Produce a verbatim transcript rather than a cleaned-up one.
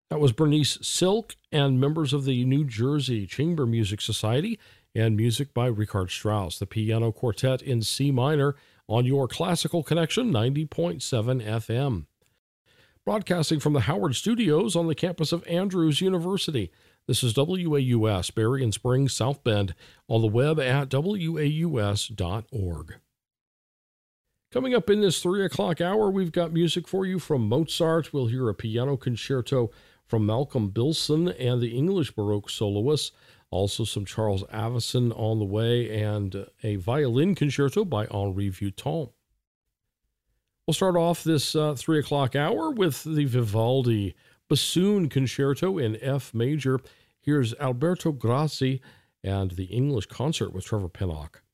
That was Bernice Silk and members of the New Jersey Chamber Music Society and music by Richard Strauss, the piano quartet in C minor on your Classical Connection ninety point seven F M. Broadcasting from the Howard Studios on the campus of Andrews University. This is W A U S, Berrien Springs, South Bend, on the web at W A U S dot org. Coming up in this three o'clock hour, we've got music for you from Mozart. We'll hear a piano concerto from Malcolm Bilson and the English Baroque soloists. Also some Charles Avison on the way, and a violin concerto by Henri Vuitton. We'll start off this uh, three o'clock hour with the Vivaldi Bassoon Concerto in F major. Here's Alberto Grassi and the English Concert with Trevor Pinnock.